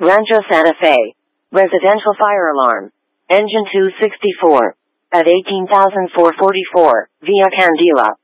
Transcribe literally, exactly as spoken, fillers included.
Rancho Santa Fe. Residential fire alarm. Engine two sixty-four. At eighteen thousand four hundred forty-four, via Candela.